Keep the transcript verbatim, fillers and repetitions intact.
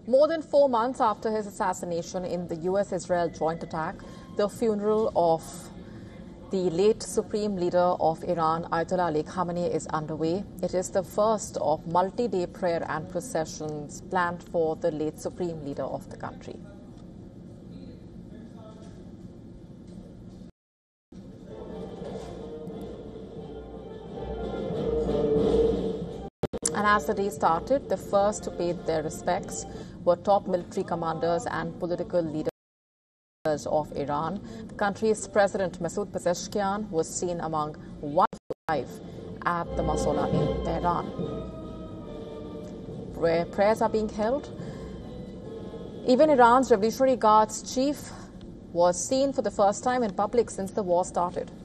More than four months after his assassination in the U S Israel joint attack, the funeral of the late Supreme Leader of Iran, Ayatollah Ali Khamenei, is underway. It is the first of multi-day prayer and processions planned for the late Supreme Leader of the country. And as the day started, the first to pay their respects were top military commanders and political leaders of Iran. The country's President Masoud Pezeshkian was seen among one hundred five at the Mausoleum in Tehran, where prayers are being held. Even Iran's Revolutionary Guard's chief was seen for the first time in public since the war started.